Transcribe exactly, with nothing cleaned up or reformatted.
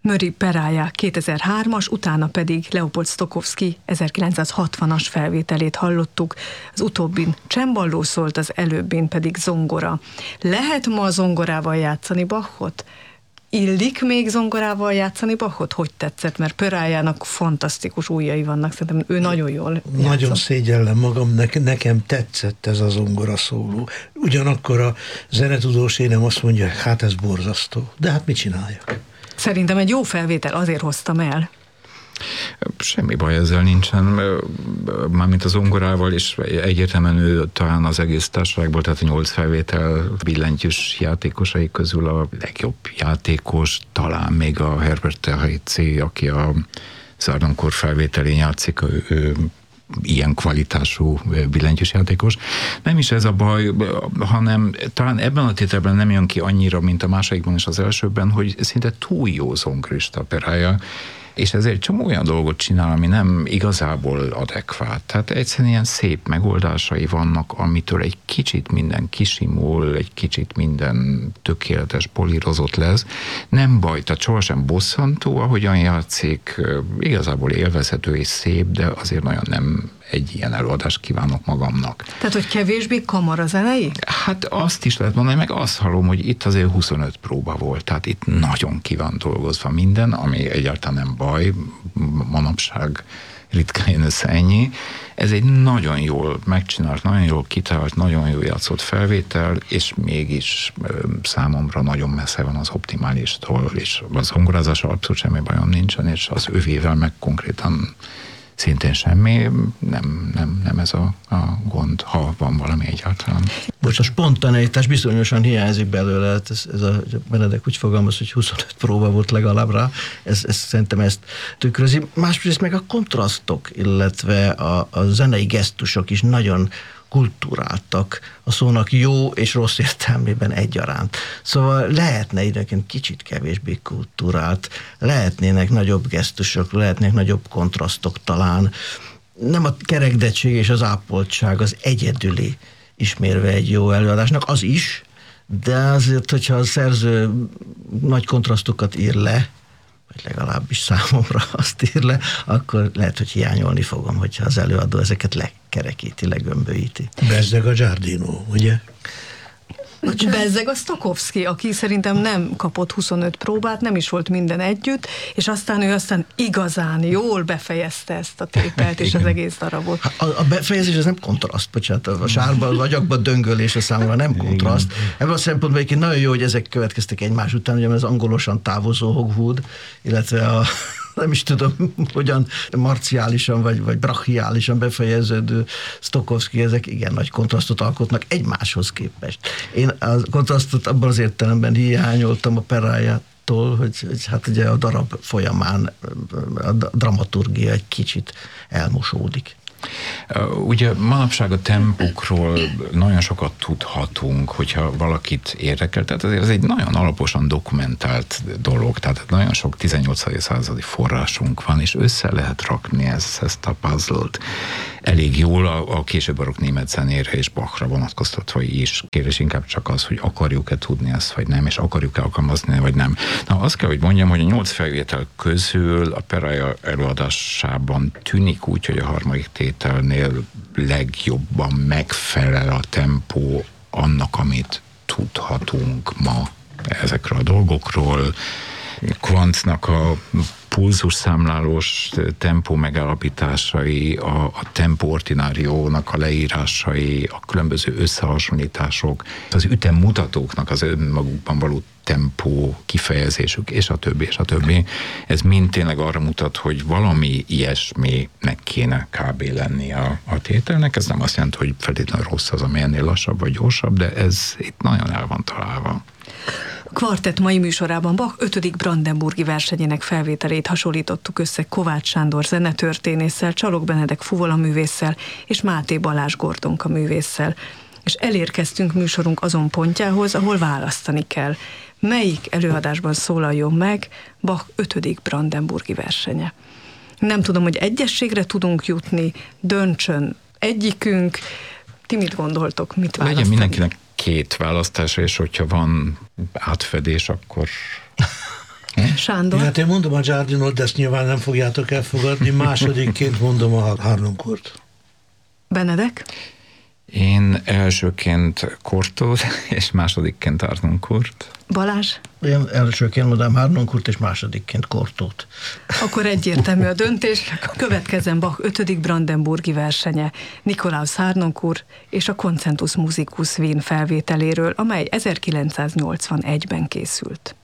Murray Peraja kétezer-hármas, utána pedig Leopold Stokowski ezerkilencszázhatvanas felvételét hallottuk, az utóbbin cemballó szólt, az előbbin pedig zongora. Lehet ma zongorával játszani Bachot? Illik még zongorával játszani Bachot? Hogy tetszett? Mert Perajának fantasztikus ujjai vannak, szerintem ő nagyon jól játszott. Nagyon szégyellem magam, nekem tetszett ez a zongora szóló. Ugyanakkor a zenetudós énem azt mondja, hát ez borzasztó, de hát mit csináljak? Szerintem egy jó felvétel, azért hoztam el. Semmi baj ezzel nincsen, mármint az zongorával, és egyértelműen ő talán az egész társaságból, tehát a nyolc felvétel billentyűs játékosai közül a legjobb játékos, talán még a Herbert Terhayci, aki a Zardonkor felvételén játszik, ő, ő ilyen kvalitású billentyűs játékos. Nem is ez a baj, hanem talán ebben a tételben nem jön ki annyira, mint a másodikban és az elsőben, hogy szinte túl jó zongorista Peraja, és ezért csomó olyan dolgot csinál, ami nem igazából adekvát. Tehát egyszerűen ilyen szép megoldásai vannak, amitől egy kicsit minden kisimul, egy kicsit minden tökéletes, polírozott lesz. Nem baj, tehát sohasem bosszantó, ahogyan játszik, igazából élvezhető és szép, de azért nagyon nem egy ilyen előadást kívánok magamnak. Tehát, hogy kevésbé kamarazenei? Hát azt is lehet mondani, meg azt hallom, hogy itt azért huszonöt próba volt, tehát itt nagyon ki van dolgozva minden, ami egyáltalán nem baj, manapság ritkán jön össze ennyi. Ez egy nagyon jól megcsinált, nagyon jól kitalált, nagyon jól játszott felvétel, és mégis számomra nagyon messze van az optimálistól, és az zongorázással abszolút semmi bajom nincsen, és az övével meg konkrétan szintén semmi, nem, nem, nem ez a, a gond, ha van valami egyáltalán. Most a spontaneitás bizonyosan hiányzik belőle, ez, ez a Benedek úgy fogalmaz, hogy huszonöt próba volt legalább rá, ez, ez szerintem ezt tükrözi. Másrészt meg a kontrasztok, illetve a, a zenei gesztusok is nagyon kulturáltak, a szónak jó és rossz értelmében egyaránt. Szóval lehetne időnként kicsit kevésbé kulturált, lehetnének nagyobb gesztusok, lehetnének nagyobb kontrasztok talán. Nem a kerekdettség és az ápoltság az egyedüli ismérve egy jó előadásnak, az is, de azért, hogyha a szerző nagy kontrasztokat ír le, vagy legalábbis számomra azt ír le, akkor lehet, hogy hiányolni fogom, hogyha az előadó ezeket lekerekíti, legömböíti. Bezzeg a Giardino, ugye? Bezzeg a Stokowski, aki szerintem nem kapott huszonöt próbát, nem is volt minden együtt, és aztán ő aztán igazán jól befejezte ezt a tételt és az egész darabot. A, a befejezés az nem kontraszt, bocsánat, a sárba, a agyakba döngölés a számomra nem kontraszt. Ebből a szempontból egyébként nagyon jó, hogy ezek következtek egymás után, ugye az angolosan távozó Hogwood, illetve a nem is tudom, hogyan marciálisan vagy, vagy brachiálisan befejeződő Stokowski, ezek igen nagy kontrasztot alkotnak egymáshoz képest. Én a kontrasztot abban az értelemben hiányoltam a Perajától, hogy, hogy hát ugye a darab folyamán a dramaturgia egy kicsit elmosódik. Ugye manapság a tempókról nagyon sokat tudhatunk, hogyha valakit érdekel, tehát azért ez egy nagyon alaposan dokumentált dolog, tehát nagyon sok tizennyolcadik századi forrásunk van, és össze lehet rakni ezt, ezt a puzzle-t elég jól a, a később barokk német zenére és Bachra vonatkoztatva is. Kérdés inkább csak az, hogy akarjuk-e tudni ezt, vagy nem, és akarjuk-e alkalmazni, vagy nem. Na, azt kell, hogy mondjam, hogy a nyolc felvétel közül a Peraja előadásában tűnik úgy, hogy a harmadik tételnél legjobban megfelel a tempó annak, amit tudhatunk ma ezekről a dolgokról. Quantnak a pulzusszámlálós tempó megállapításai, a, a tempo ordináriónak a leírásai, a különböző összehasonlítások, az ütemmutatóknak az önmagukban való tempó kifejezésük, és a többi, és a többi. Ez mind tényleg arra mutat, hogy valami ilyesminek kéne kb. Lenni a, a tételnek. Ez nem azt jelenti, hogy feltétlenül rossz az, ami ennél lassabb vagy gyorsabb, de ez itt nagyon el van találva. Kvartett mai műsorában Bach ötödik brandenburgi versenyének felvételét hasonlítottuk össze Kovács Sándor zenetörténésszel, Csalog Benedek fuvolaművésszel és Máté Balázs Gordonka művésszel. És elérkeztünk műsorunk azon pontjához, ahol választani kell. Melyik előadásban szólaljon meg Bach ötödik brandenburgi versenye? Nem tudom, hogy egyességre tudunk jutni, döntsön egyikünk. Ti mit gondoltok, mit választani? Legyen mindenkinek két választása, és hogyha van átfedés, akkor Sándor. Hát én mondom a Giardinot, de ezt nyilván nem fogjátok elfogadni. Másodikként mondom a Harnoncourt. Benedek? Én elsőként Cortot, és másodikként Harnoncourt. Balázs? Én elsőként mondom Harnoncourt, és másodikként Cortot. Akkor egyértelmű a döntés. Következzen Bach ötödik brandenburgi versenye, Nikolaus Harnoncourt és a Concentus Musicus Wien felvételéről, amely ezerkilencszáznyolcvanegyben készült.